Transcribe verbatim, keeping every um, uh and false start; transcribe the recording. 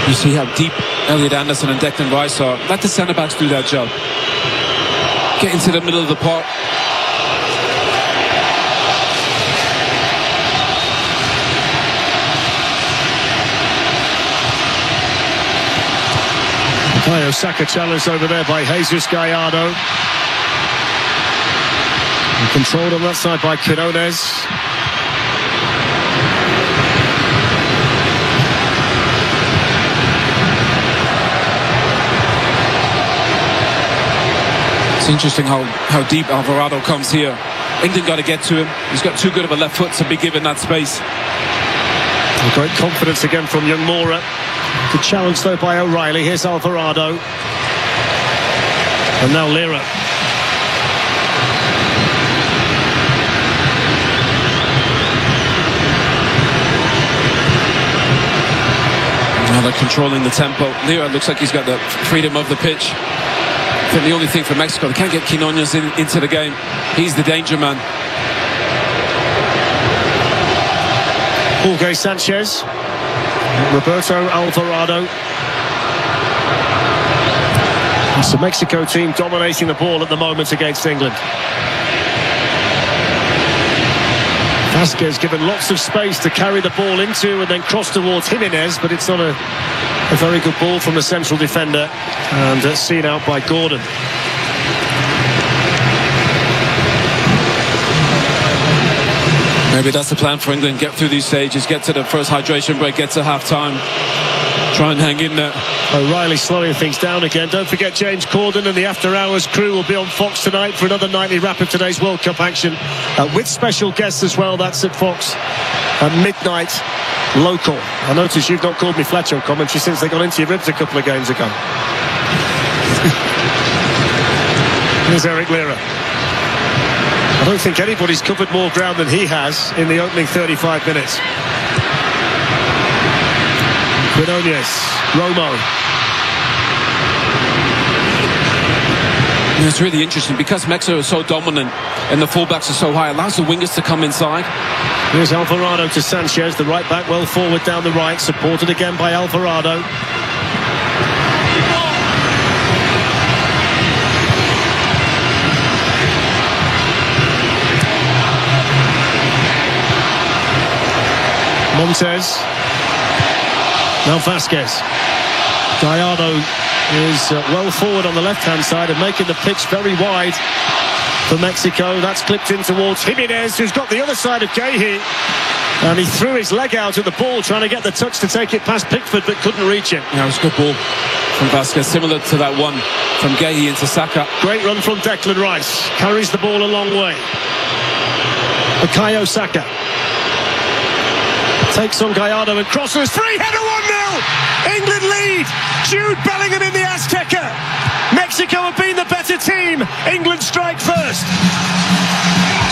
You see how deep Elliot Anderson and Declan Rice are. Let the centre-backs do that job. Get into the middle of the park. Bukayo Saka challenged over there by Jesus Gallardo. And controlled on that side by Quiñones. It's interesting how, how deep Alvarado comes here. England got to get to him. He's got too good of a left foot to be given that space. And great confidence again from young Moura. Good challenge though by O'Reilly. Here's Alvarado. And now Lira. Now they're controlling the tempo. Lira looks like he's got the freedom of the pitch. I think the only thing for Mexico, they can't get Quiñones in, into the game. He's the danger man. Jorge Sanchez. Roberto Alvarado. It's the Mexico team dominating the ball at the moment against England. Vasquez given lots of space to carry the ball into and then cross towards Jimenez, but it's not a, a very good ball from the central defender, and uh, seen out by Gordon. Maybe that's the plan for England. Get through these stages, get to the first hydration break, get to half-time. Try and hang in there. O'Reilly slowing things down again. Don't forget James Corden and the After Hours crew will be on Fox tonight for another nightly wrap of today's World Cup action, uh, with special guests as well. That's at Fox at midnight local. I notice you've not called me Fletcher on commentary since they got into your ribs a couple of games ago. Here's Eric Lira. I don't think anybody's covered more ground than he has in the opening thirty-five minutes. Quiñones, Romo. Yeah, it's really interesting because Mexico is so dominant and the fullbacks are so high. It allows the wingers to come inside. Here's Alvarado to Sanchez, the right back well forward down the right, supported again by Alvarado. Montes. Now Vasquez. Gallardo is uh, well forward on the left-hand side and making the pitch very wide for Mexico. That's clipped in towards Jimenez, who's got the other side of Guehi. And he threw his leg out at the ball, trying to get the touch to take it past Pickford, but couldn't reach it. Yeah, it was a good ball from Vasquez, similar to that one from Guehi into Saka. Great run from Declan Rice. Carries the ball a long way. Bukayo Saka. Takes on Gallardo and crosses. Free header, one nil. England lead. Jude Bellingham in the Azteca. Mexico have been the better team. England strike first.